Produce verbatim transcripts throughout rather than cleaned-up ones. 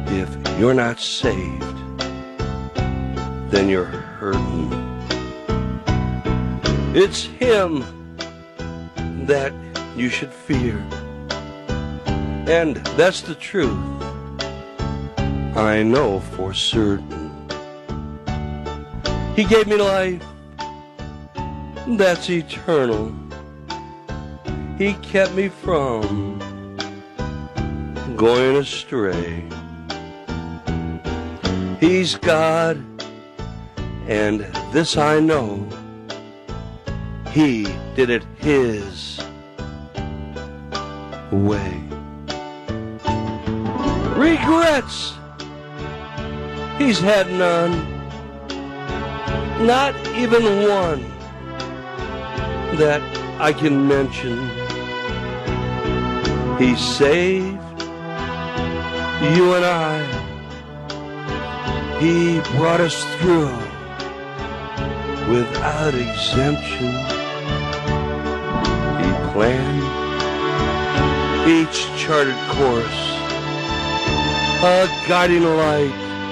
If you're not saved, then you're hurting. It's him that you should fear. And that's the truth, I know for certain. He gave me life, that's eternal. He kept me from going astray. He's God, and this I know, he did it his way. Regrets, he's had none, not even one that I can mention. He saved you and I. He brought us through without exemption. He planned each charted course, a guiding light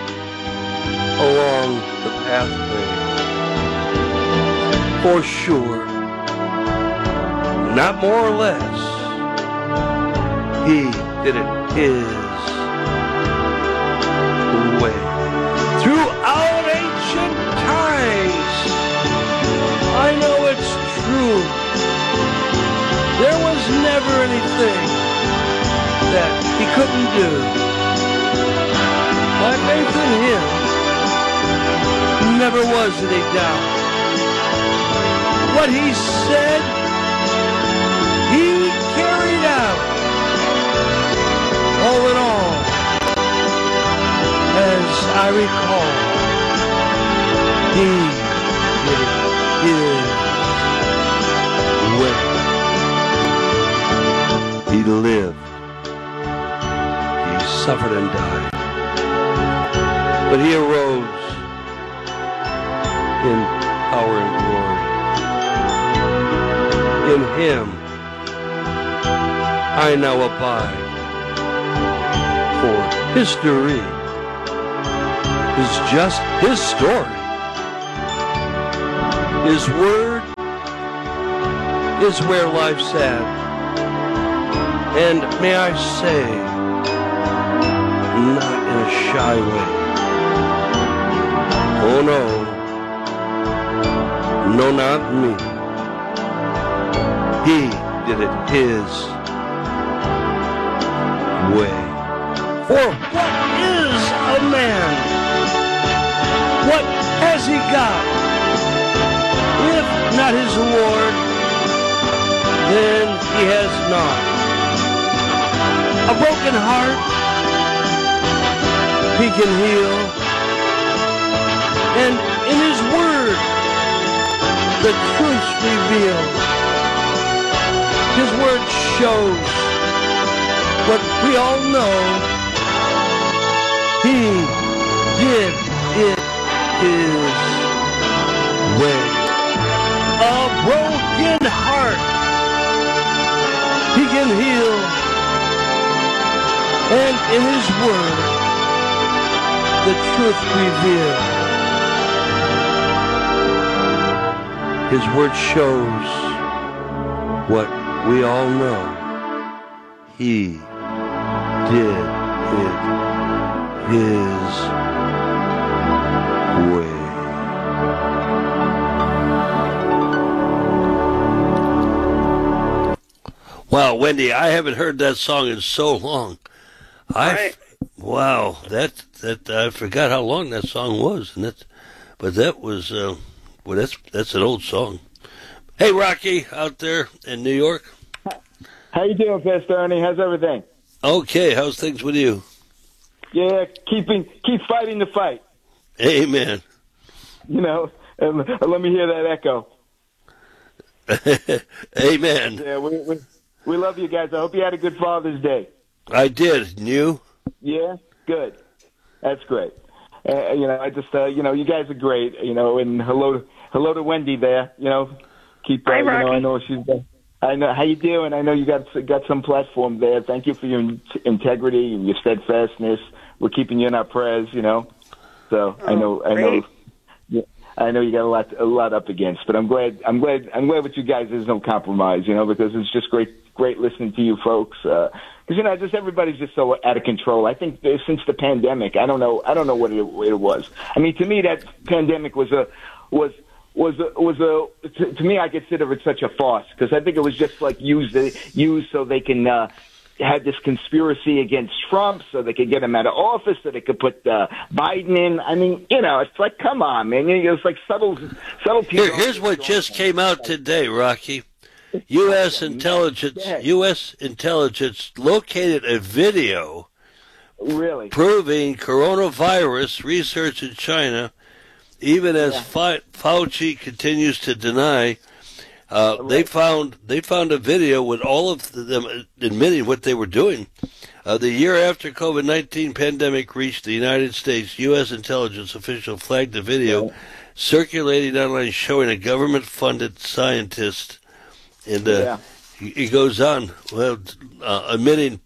along the pathway. For sure, not more or less, he did it his way. Throughout ancient times, I know it's true, there was never anything that he couldn't do. My faith in him never was any doubt. What he said, he carried out. All in all, as I recall, he did it his way. He lived, he suffered and died, but he arose in power and glory. In him I now abide, for history is just his story. His word is where life's at. And may I say, not in a shy way. Oh no, no, not me. He did it his way. For what is a man? What has he got? If not his Lord, then he has not. A broken heart he can heal, and in his word the truth's revealed. His word shows what we all know. He did it his way. A broken heart he can heal, and in his word the truth revealed. His word shows what we all know. He did it his way. Wow, Wendy, I haven't heard that song in so long. I right. Wow, that that I forgot how long that song was, and that, but that was uh, well, that's that's an old song. Hey, Rocky, out there in New York. How you doing, Pastor Ernie? How's everything? Okay, how's things with you? Yeah, keeping keep fighting the fight. Amen. You know, and let me hear that echo. Amen. Yeah, we, we we love you guys. I hope you had a good Father's Day. I did. And you? Yeah, good. That's great. Uh, you know, I just uh, you know, you guys are great. You know, and hello, hello to Wendy there. You know, keep. Uh, Hi, you know, Rocky. I know she's. Uh, I know how you doing. I know you got got some platform there. Thank you for your in- integrity and your steadfastness. We're keeping you in our prayers, you know. So oh, I know, I great. know, I know you got a lot, a lot up against. But I'm glad, I'm glad, I'm glad with you guys. There's no compromise, you know, because it's just great, great listening to you folks. Because uh, you know, just everybody's just so out of control. I think that since the pandemic, I don't know, I don't know what it, what it was. I mean, to me, that pandemic was a was. was a, was a to, to me I consider it such a farce because I think it was just like used used so they can uh, have this conspiracy against Trump so they could get him out of office so they could put uh, Biden in. I mean, you know, it's like come on, man. It's like subtle subtlety. Here, here's what just came out today, Rocky. U S intelligence U S intelligence located a video really proving coronavirus research in China. Even as yeah. Fauci continues to deny, uh, right. they found they found a video with all of them admitting what they were doing. Uh, the year after COVID nineteen pandemic reached the United States, U S intelligence official flagged a video right. circulating online showing a government-funded scientist, and uh, yeah. he, he goes on, well, uh, admitting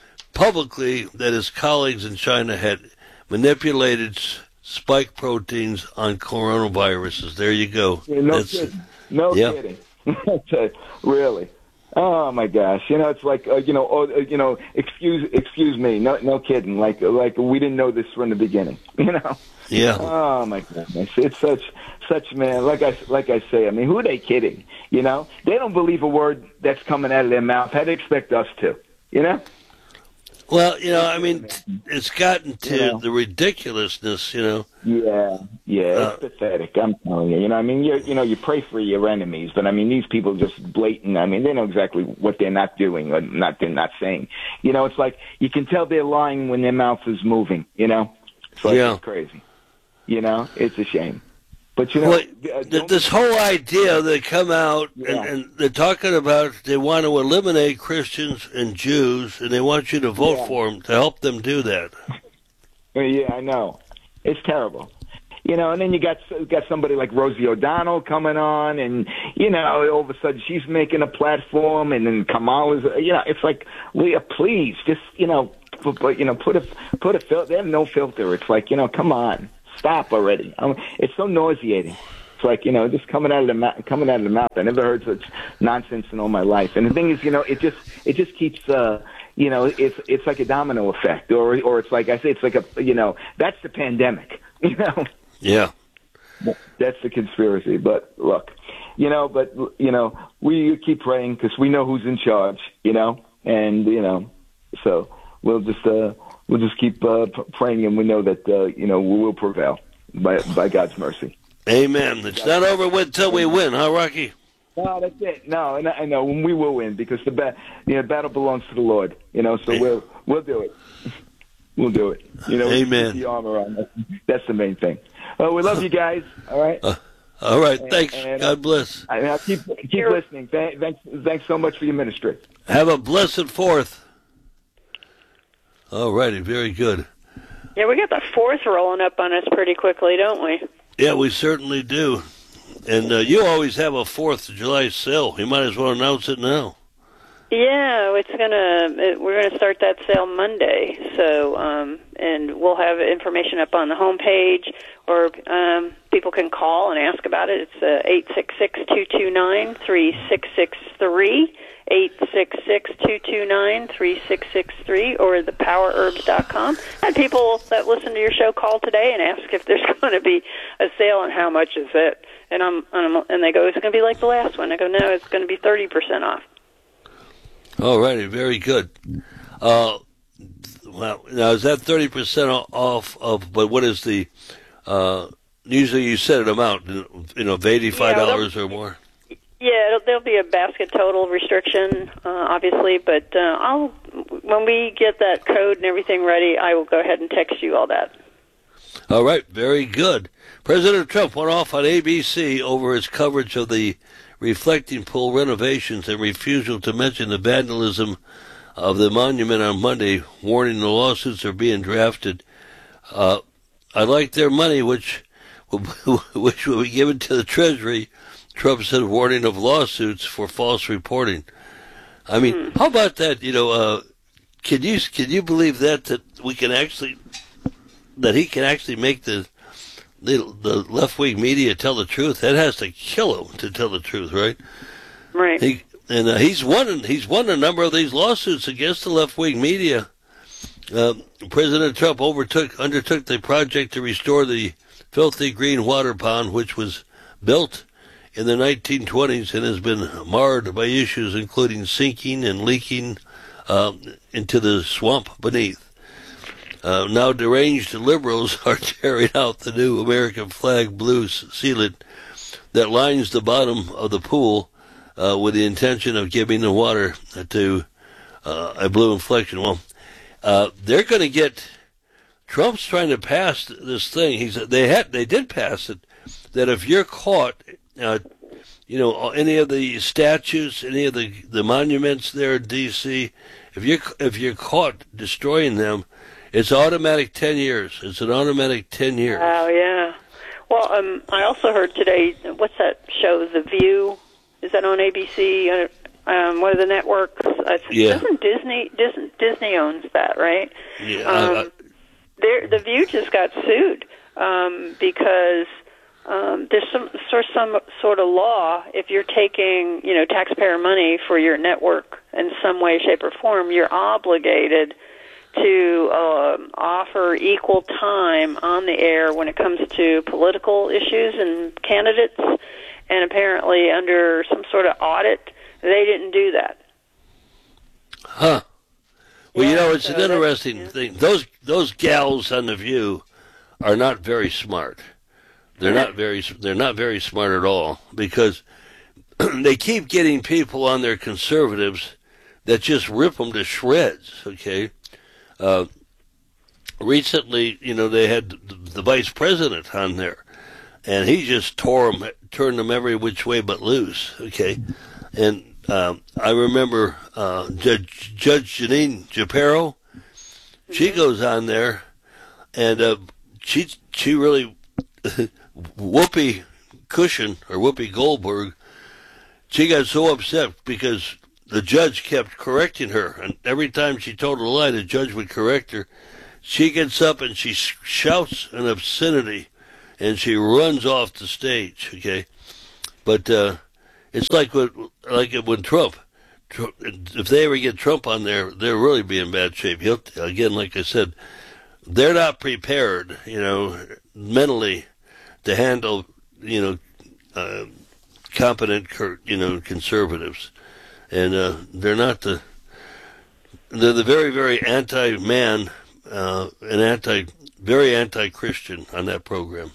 publicly that his colleagues in China had manipulated spike proteins on coronaviruses. There you go. Yeah, no That's, kidding. No yeah. kidding. Really. Oh my gosh. You know, it's like uh, you know, oh, uh, you know, excuse excuse me. No no kidding. Like like we didn't know this from the beginning. You know. Yeah. Oh my goodness. It's such such man. Like I like I say. I mean, who are they kidding? You know, they don't believe a word that's coming out of their mouth. How do they expect us to? You know. Well, you know, I mean, it's gotten to yeah. the ridiculousness, you know. Yeah, yeah, it's uh, pathetic. I'm telling you. You know, I mean, you you know, you pray for your enemies, but I mean, these people just blatant. I mean, they know exactly what they're not doing or not they're not saying. You know, it's like you can tell they're lying when their mouth is moving. You know, it's like yeah. it's crazy. You know, it's a shame. But you know, well, uh, this whole idea they come out yeah. and, and they're talking about they want to eliminate Christians and Jews, and they want you to vote yeah. for them to help them do that. Yeah, I know. It's terrible. You know, and then you got got somebody like Rosie O'Donnell coming on, and you know, all of a sudden she's making a platform, and then Kamala's. You know, it's like, Leah, please, just you know, put, you know, put a put a filter. They have no filter. It's like, you know, come on. Stop already! I mean, it's so nauseating. It's like, you know, just coming out of the mouth, coming out of the mouth. I never heard such nonsense in all my life. And the thing is, you know, it just it just keeps, uh, you know, it's it's like a domino effect, or or it's like I say, it's like a, you know, that's the pandemic. You know. Yeah. That's the conspiracy. But look, you know, but you know, we keep praying because we know who's in charge. You know, and you know, so we'll just. Uh, We'll just keep uh, praying, and we know that uh, you know we will prevail by by God's mercy. Amen. It's not over with till we win, huh, Rocky? No, that's it. No, and I know we will win because the ba- you know, battle belongs to the Lord. You know, so we'll we'll do it. We'll do it. You know, Amen. Keep the armor on. That's, that's the main thing. Well, we love you guys. All right. Uh, all right. And, thanks. and, God bless. I mean, I'll keep keep listening. Thanks, thanks, thanks so much for your ministry. Have a blessed Fourth. All righty, very good. Yeah, we got the fourth rolling up on us pretty quickly, don't we? Yeah, we certainly do. And uh, you always have a Fourth of July sale. You might as well announce it now. Yeah, it's gonna. It, we're gonna start that sale Monday. So, um, and we'll have information up on the homepage, or um, people can call and ask about it. It's uh, eight six six, two two nine, three six six three. eight six six, two two nine, three six six three, or the power herbs dot com. I had people that listen to your show call today and ask if there's going to be a sale and how much is it. And I'm, I'm and they go, it's going to be like the last one. I go, no, it's going to be thirty percent off. All righty, very good. Uh, well, now is that thirty percent off of? But what is the? Uh, usually, you set an amount, you know, of eighty-five dollars yeah, or more. Yeah, it'll, there'll be a basket total restriction, uh, obviously, but uh, I'll when we get that code and everything ready, I will go ahead and text you all that. All right, very good. President Trump went off on A B C over his coverage of the reflecting pool renovations and refusal to mention the vandalism of the monument on Monday, warning the lawsuits are being drafted. Uh, I like their money, which which will be given to the Treasury Trump said warning of lawsuits for false reporting. I mean, mm. how about that? You know, uh, can you can you believe that that we can actually that he can actually make the the, the left wing media tell the truth? That has to kill him to tell the truth, right? Right. He, and uh, he's won he's won a number of these lawsuits against the left wing media. Uh, President Trump overtook undertook the project to restore the filthy green water pond, which was built in the nineteen twenties and has been marred by issues including sinking and leaking uh, into the swamp beneath. Uh, now deranged liberals are tearing out the new American flag blue sealant that lines the bottom of the pool uh, with the intention of giving the water to uh, a blue inflection. Well, uh, they're going to get. Trump's trying to pass this thing. He's they had they did pass it that if you're caught, uh, you know, any of the statues, any of the the monuments there in D C, if you if you're caught destroying them, it's automatic ten years. It's an automatic ten years. Oh yeah. Well, um, I also heard today. What's that show? The View. Is that on A B C? Uh, um, one of the networks. Uh, yeah. Doesn't Disney? Disney Disney owns that, right? Yeah. Um, I, I, the View just got sued um, because um, there's some sort some sort of law. If you're taking, you know, taxpayer money for your network in some way, shape, or form, you're obligated to um, offer equal time on the air when it comes to political issues and candidates. And apparently, under some sort of audit, they didn't do that. Huh. Well, yeah, you know, it's so an interesting yeah. thing. Those those gals on The View are not very smart. They're not very they're not very smart at all because they keep getting people on their conservatives that just rip them to shreds. Okay. Uh, recently, you know, they had the, the vice president on there, and he just tore them, turned them every which way but loose. Okay, and um, I remember uh, Judge Judge Janine Shapiro. She goes on there, and uh, she she really Whoopi Cushion or Whoopi Goldberg. She got so upset because the judge kept correcting her, and every time she told a lie, the judge would correct her. She gets up and she shouts an obscenity, and she runs off the stage. Okay, but uh, it's like when, like when Trump, Trump, if they ever get Trump on there, they'll really be in bad shape. He'll again, like I said, they're not prepared, you know, mentally to handle, you know, uh, competent, you know, conservatives. And uh, they're not the, they're the very, very anti-man uh, and anti, very anti-Christian on that program.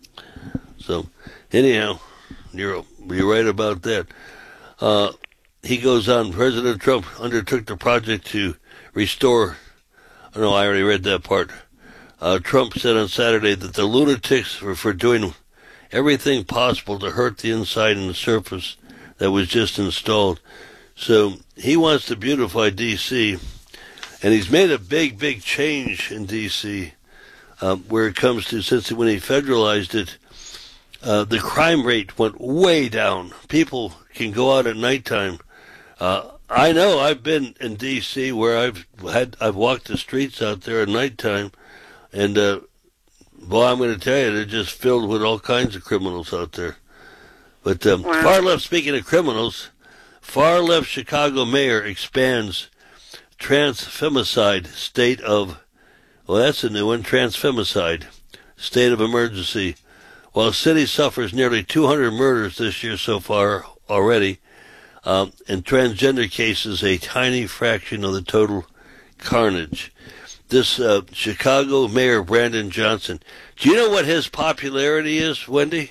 So, anyhow, you're, you're right about that. Uh, he goes on, President Trump undertook the project to restore, oh no, I already read that part. Uh, Trump said on Saturday that the lunatics were for doing everything possible to hurt the inside and the surface that was just installed. So he wants to beautify D C, and he's made a big, big change in D C uh, where it comes to, since when he federalized it, uh, the crime rate went way down. People can go out at nighttime. Uh, I know I've been in D C where I've had I've walked the streets out there at nighttime, and uh, boy, I'm going to tell you, they're just filled with all kinds of criminals out there. But um, wow. Far left, speaking of criminals. Far left Chicago mayor expands trans-femicide state of, well, that's a new one, trans-femicide state of emergency. While city suffers nearly two hundred murders this year so far already, um, and transgender cases a tiny fraction of the total carnage. This uh, Chicago mayor, Brandon Johnson, do you know what his popularity is, Wendy?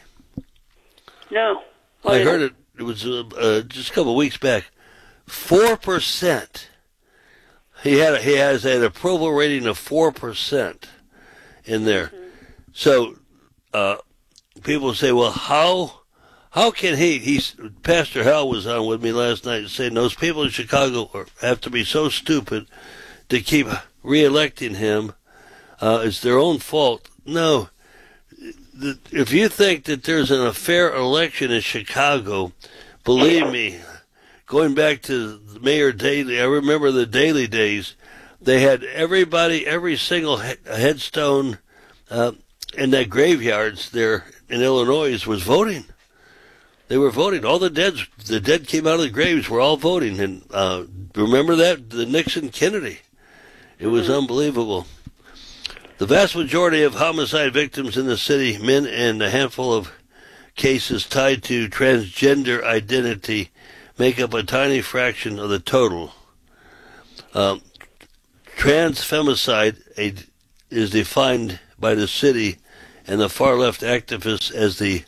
No. I heard it. It was uh, uh, just a couple of weeks back. Four percent. He had he has an approval rating of four percent in there. Mm-hmm. So uh, people say, "Well, how how can he?" He's Pastor Hal was on with me last night saying those people in Chicago are, have to be so stupid to keep reelecting him. Uh, it's their own fault. No, the, if you think that there's an unfair election in Chicago, believe me, going back to Mayor Daley, I remember the Daley days. They had everybody, every single he- headstone uh, in that graveyards there in Illinois was voting. They were voting. All the dead, the dead came out of the graves were all voting. And uh, remember that? The Nixon Kennedy. It was mm-hmm. unbelievable. The vast majority of homicide victims in the city, men and a handful of cases tied to transgender identity, make up a tiny fraction of the total. Um, trans femicide is defined by the city and the far-left activists as the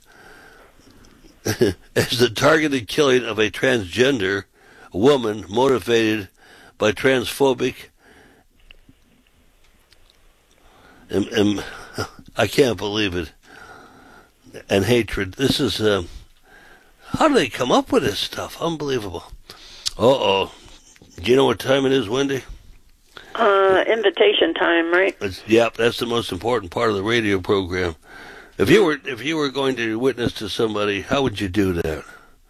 as the targeted killing of a transgender woman motivated by transphobic and, and I can't believe it and hatred. This is uh, how do they come up with this stuff? Unbelievable. Uh-oh. Do you know what time it is, Wendy? Uh, invitation time, right? It's, yeah, that's the most important part of the radio program. If you were if you were going to witness to somebody, how would you do that?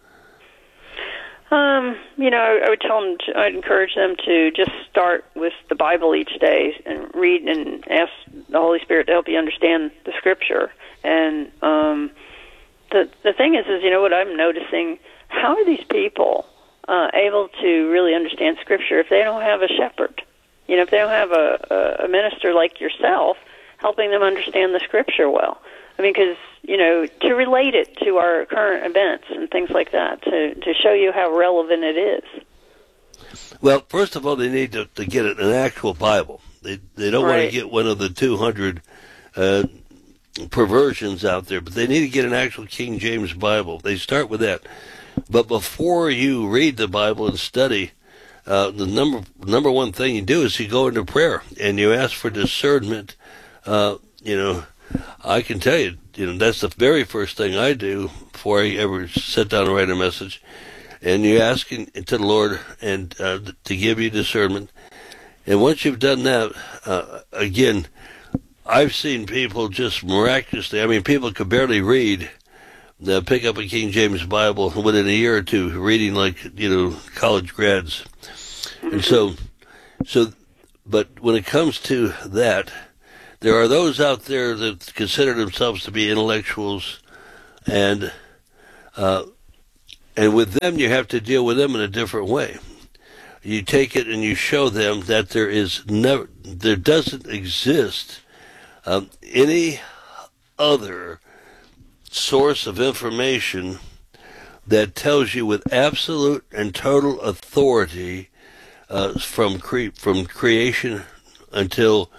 Um, you know, I would tell them, to, I'd encourage them to just start with the Bible each day and read and ask the Holy Spirit to help you understand the Scripture. And um, the the thing is, is you know what I'm noticing? How are these people uh, able to really understand Scripture if they don't have a shepherd? You know, if they don't have a, a minister like yourself helping them understand the Scripture well. I mean, because, you know, to relate it to our current events and things like that, to, to show you how relevant it is. Well, first of all, they need to, to get an actual Bible. They they don't right. want to get one of the two hundred uh, perversions out there, but they need to get an actual King James Bible. They start with that. But before you read the Bible and study, uh, the number number one thing you do is you go into prayer and you ask for discernment. Uh, you know, I can tell you, you know, that's the very first thing I do before I ever sit down and write a message. And you ask in, to the Lord and uh, to give you discernment. And once you've done that, uh, again, I've seen people just miraculously, I mean, people could barely read, uh, pick up a King James Bible within a year or two, reading like, you know, college grads. And so, so, but when it comes to that, there are those out there that consider themselves to be intellectuals, and uh, and with them you have to deal with them in a different way. You take it and you show them that there is never, there doesn't exist um, any other source of information that tells you with absolute and total authority uh, from cre- from creation until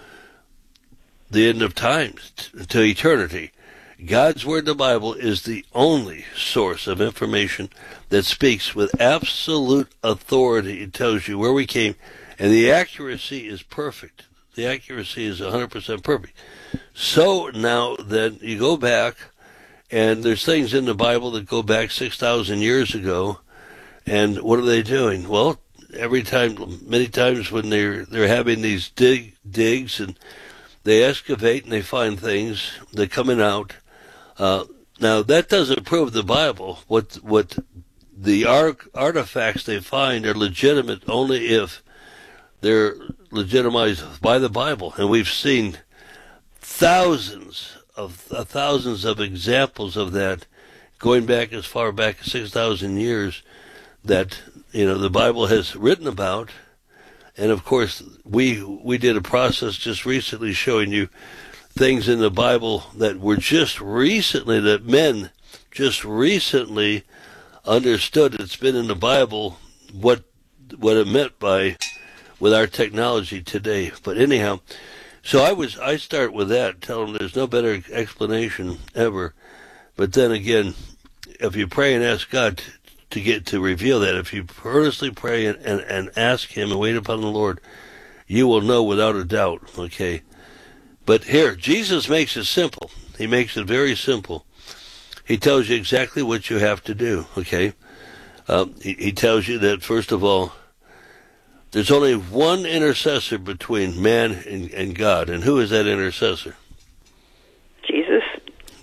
the end of time, to eternity. God's Word, the Bible, is the only source of information that speaks with absolute authority. It tells you where we came, and the accuracy is perfect. The accuracy is one hundred percent perfect. So now then you go back, and there's things in the Bible that go back six thousand years ago, and what are they doing? Well, every time, many times when they're, they're having these dig, digs and they excavate and they find things. They're coming out. Uh, now that doesn't prove the Bible. What what the ar- artifacts they find are legitimate only if they're legitimized by the Bible, and we've seen thousands of uh, thousands of examples of that, going back as far back as six thousand years. That you know the Bible has written about. And of course, we we did a process just recently showing you things in the Bible that were just recently, that men just recently understood. It's been in the Bible what what it meant by with our technology today. But anyhow, so I was I start with that, tell them there's no better explanation ever. But then again, if you pray and ask God to get to reveal that, if you earnestly pray and, and, and ask Him and wait upon the Lord, you will know without a doubt, okay? But here, Jesus makes it simple. He makes it very simple. He tells you exactly what you have to do, okay? Um, he, he tells you that, first of all, there's only one intercessor between man and, and God. And who is that intercessor? Jesus.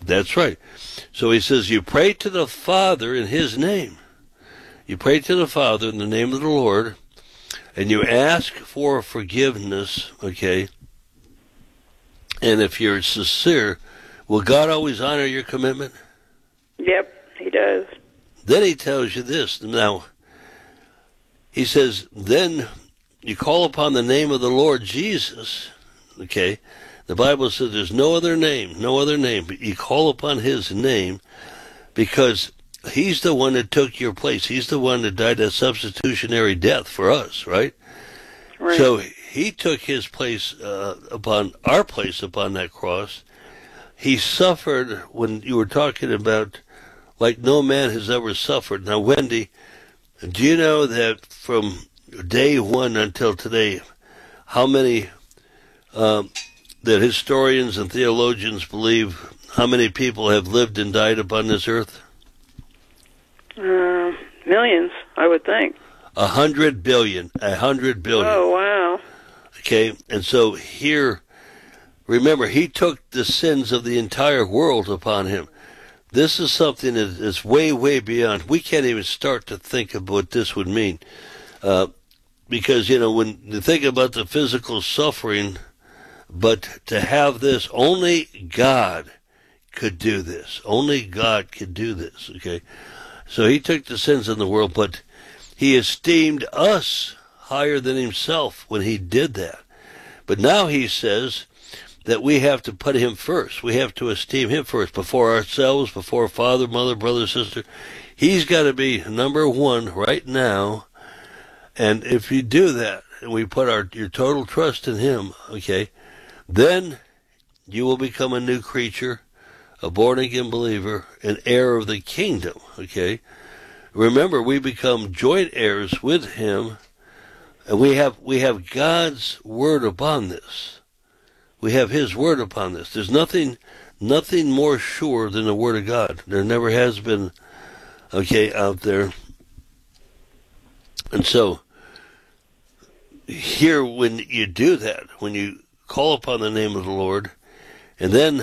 That's right. So he says, you pray to the Father in his name. You pray to the Father in the name of the Lord, and you ask for forgiveness, okay? And if you're sincere, will God always honor your commitment? Yep, he does. Then he tells you this. Now, he says, then you call upon the name of the Lord Jesus, okay? The Bible says there's no other name, no other name, but you call upon his name because he's the one that took your place. He's the one that died a substitutionary death for us, right? Right. So he took his place uh, upon our place upon that cross. He suffered when you were talking about like no man has ever suffered. Now, Wendy, do you know that from day one until today, how many um, that historians and theologians believe how many people have lived and died upon this earth? Uh, millions, I would think. A hundred billion. A hundred billion. Oh, wow. Okay, and so here, remember, he took the sins of the entire world upon him. This is something that is way, way beyond. We can't even start to think of what this would mean. Uh, because, you know, when you think about the physical suffering, but to have this, only God could do this. Only God could do this, okay? So he took the sins of the world, but he esteemed us higher than himself when he did that. But now he says that we have to put him first. We have to esteem him first, before ourselves, before father, mother, brother, sister. He's got to be number one right now. And if you do that, and we put our your total trust in him, okay, then you will become a new creature, a born-again believer, an heir of the kingdom, okay? Remember, we become joint heirs with him, and we have we have God's word upon this. We have his word upon this. There's nothing nothing more sure than the word of God. There never has been, okay, out there. And so, here, when you do that, when you call upon the name of the Lord, and then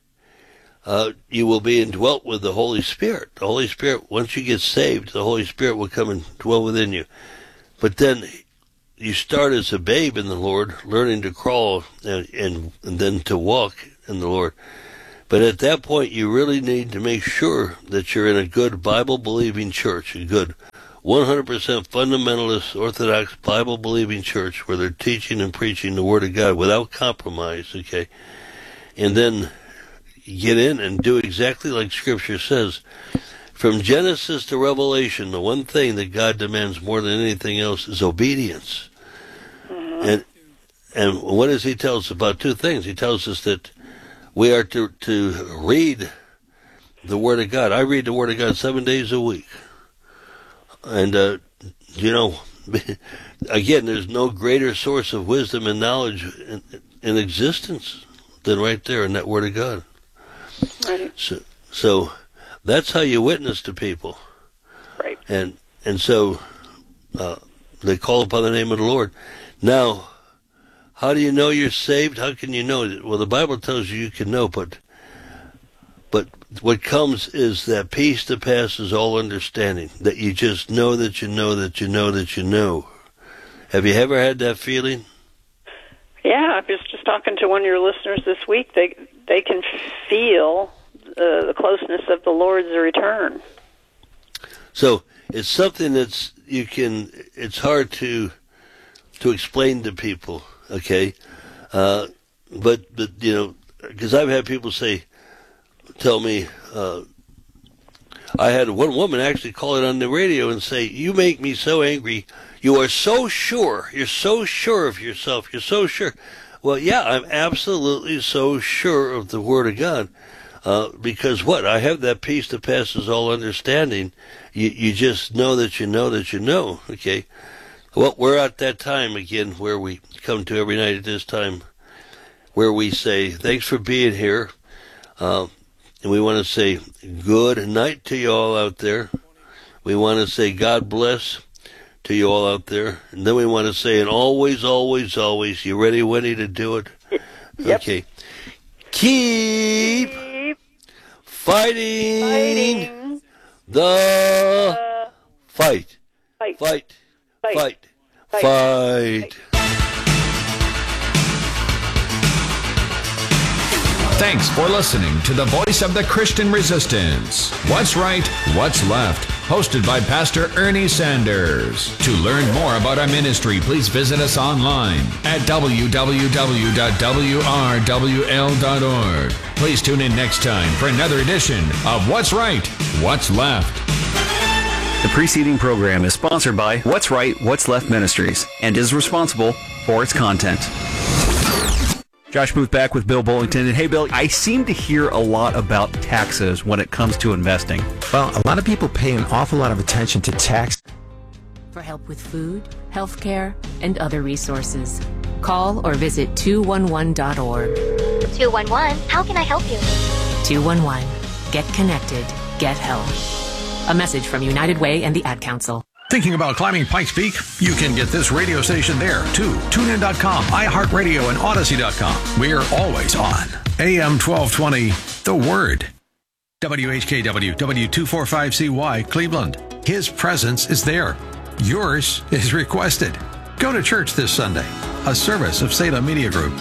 uh, you will be indwelt with the Holy Spirit. The Holy Spirit, once you get saved, the Holy Spirit will come and dwell within you. But then you start as a babe in the Lord, learning to crawl and, and, and then to walk in the Lord. But at that point, you really need to make sure that you're in a good Bible-believing church, a good one hundred percent fundamentalist, Orthodox, Bible-believing church where they're teaching and preaching the Word of God without compromise, okay? And then get in and do exactly like Scripture says. From Genesis to Revelation, the one thing that God demands more than anything else is obedience. Mm-hmm. And and what does he tell us about? Two things. He tells us that we are to, to read the Word of God. I read the Word of God seven days a week. And, uh, you know, again, there's no greater source of wisdom and knowledge in, in existence than right there in that Word of God. Right. So, so that's how you witness to people. Right. And and so uh, they call upon the name of the Lord. Now, how do you know you're saved? How can you know it? Well, the Bible tells you you can know, but but what comes is that peace that passes all understanding, that you just know that you know that you know that you know. Have you ever had that feeling? Yeah, I was just talking to one of your listeners this week. They they can feel uh, the closeness of the Lord's return. So it's something that's you can. It's hard to to explain to people. Okay, uh, but but you know, because I've had people say, tell me. Uh, I had one woman actually call it on the radio and say, "You make me so angry. You are so sure. You're so sure of yourself. You're so sure." Well, yeah, I'm absolutely so sure of the Word of God. Uh, because what? I have that peace that passes all understanding. You, you just know that you know that you know. Okay. Well, we're at that time again where we come to every night at this time where we say, thanks for being here. Uh, and we want to say good night to you all out there. We want to say God bless to you all out there. And then we want to say, and always, always, always, you ready, Winnie, to do it? Yep. Okay. Keep fighting, Fighting the uh, fight. fight. Fight. Fight. Fight. Fight. Fight. Thanks for listening to the Voice of the Christian Resistance. What's Right, What's Left, hosted by Pastor Ernie Sanders. To learn more about our ministry, please visit us online at w w w dot w r w l dot org. Please tune in next time for another edition of What's Right, What's Left. The preceding program is sponsored by What's Right, What's Left Ministries and is responsible for its content. Josh Booth back with Bill Bullington. And hey, Bill, I seem to hear a lot about taxes when it comes to investing. Well, a lot of people pay an awful lot of attention to tax. For help with food, health care, and other resources, call or visit two one one dot org. two one one, how can I help you? two one one. Get connected. Get help. A message from United Way and the Ad Council. Thinking about climbing Pikes Peak? You can get this radio station there, too. tune in dot com, iHeartRadio, and Odyssey dot com. We're always on. A M twelve twenty, The Word. W H K W, W two forty-five C Y, Cleveland. His presence is there. Yours is requested. Go to church this Sunday. A service of Salem Media Group.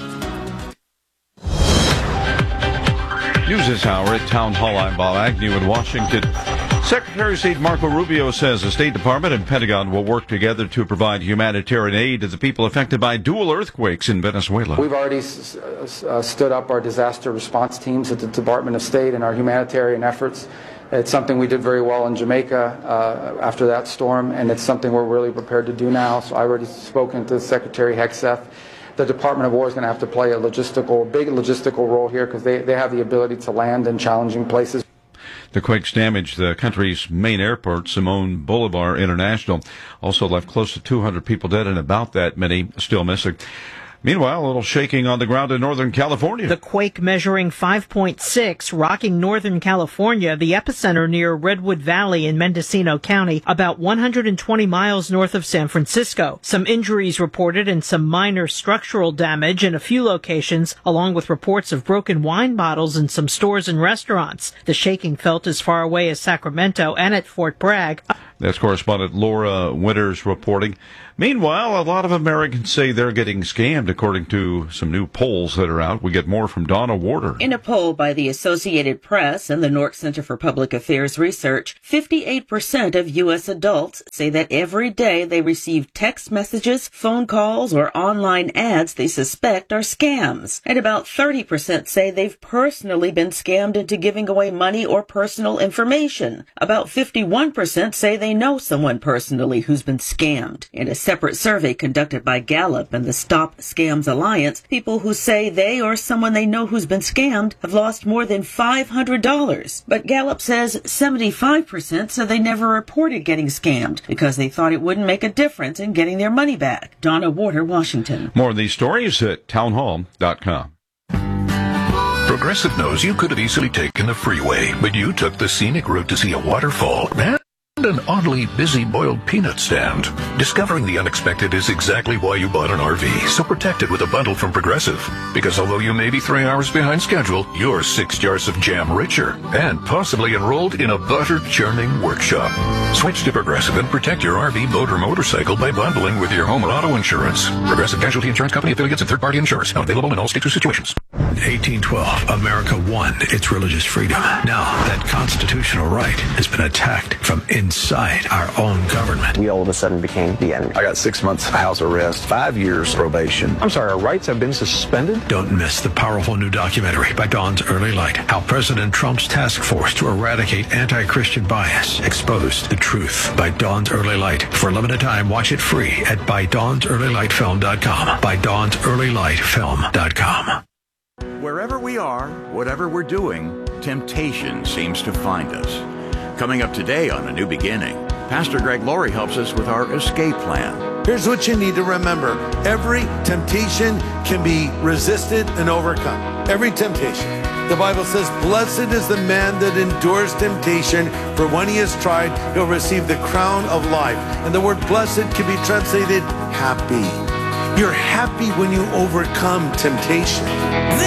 News this hour at Town Hall. I'm Bob Agnew in Washington. Secretary of State Marco Rubio says the State Department and Pentagon will work together to provide humanitarian aid to the people affected by dual earthquakes in Venezuela. We've already s- uh, stood up our disaster response teams at the Department of State and our humanitarian efforts. It's something we did very well in Jamaica uh, after that storm, and it's something we're really prepared to do now. So I've already spoken to Secretary Hegseth. The Department of War is going to have to play a logistical, big logistical role here because they, they have the ability to land in challenging places. The quakes damaged the country's main airport, Simon Bolivar International. Also left close to two hundred people dead and about that many still missing. Meanwhile, a little shaking on the ground in Northern California. The quake measuring five point six rocking Northern California, the epicenter near Redwood Valley in Mendocino County, about one hundred twenty miles north of San Francisco. Some injuries reported and some minor structural damage in a few locations, along with reports of broken wine bottles in some stores and restaurants. The shaking felt as far away as Sacramento and at Fort Bragg. That's correspondent Laura Winters reporting. Meanwhile, a lot of Americans say they're getting scammed, according to some new polls that are out. We get more from Donna Warder. In a poll by the Associated Press and the Nork Center for Public Affairs Research, fifty-eight percent of U S adults say that every day they receive text messages, phone calls, or online ads they suspect are scams. And about thirty percent say they've personally been scammed into giving away money or personal information. About fifty-one percent say they know someone personally who's been scammed. In a separate survey conducted by Gallup and the Stop Scams Alliance, people who say they or someone they know who's been scammed have lost more than five hundred dollars. But Gallup says seventy-five percent said they never reported getting scammed because they thought it wouldn't make a difference in getting their money back. Donna Warder, Washington. More of these stories at town hall dot com. Progressive knows you could have easily taken the freeway, but you took the scenic route to see a waterfall and an oddly busy boiled peanut stand. Discovering the unexpected is exactly why you bought an R V, so protect it with a bundle from Progressive. Because although you may be three hours behind schedule, you're six jars of jam richer and possibly enrolled in a butter-churning workshop. Switch to Progressive and protect your R V, boat, or motorcycle by bundling with your home and auto insurance. Progressive Casualty Insurance Company affiliates and third-party insurers. Not available in all states or situations. eighteen twelve, America won its religious freedom. Now that constitutional right has been attacked from inside our own government. We all of a sudden became the enemy. I got six months house arrest, five years probation. I'm sorry, our rights have been suspended? Don't miss the powerful new documentary by Dawn's Early Light, how President Trump's task force to eradicate anti-Christian bias exposed the truth, by Dawn's Early Light. For a limited time, watch it free at by dawns early light film dot com. by dawns early light film dot com. Wherever we are, whatever we're doing, temptation seems to find us. Coming up today on A New Beginning, Pastor Greg Laurie helps us with our escape plan. Here's what you need to remember. Every temptation can be resisted and overcome. Every temptation. The Bible says, blessed is the man that endures temptation, for when he is tried, he'll receive the crown of life. And the word blessed can be translated happy. You're happy when you overcome temptation.